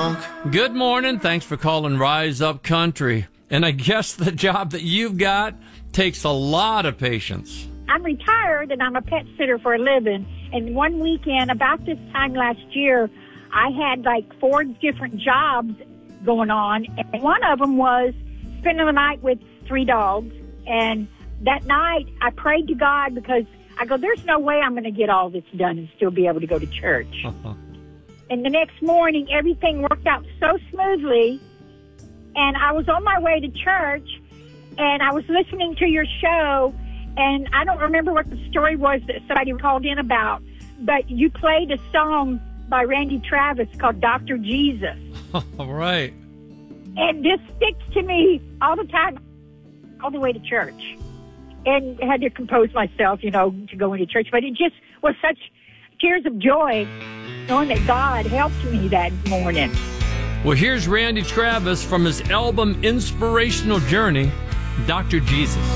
drunk. Good morning. Thanks for calling Rise Up Country. And I guess the job that you've got takes a lot of patience. I'm retired and I'm a pet sitter for a living. And one weekend, about this time last year, I had like 4 different jobs going on. And one of them was spending the night with 3 dogs. And that night, I prayed to God because I go, there's no way I'm going to get all this done and still be able to go to church. And the next morning, everything worked out so smoothly. And I was on my way to church, and I was listening to your show, and I don't remember what the story was that somebody called in about, but you played a song by Randy Travis called Dr. Jesus. All right. And this sticks to me all the time, all the way to church. And had to compose myself, to go into church. But it just was such tears of joy knowing that God helped me that morning. Well, here's Randy Travis from his album Inspirational Journey, Dr. Jesus.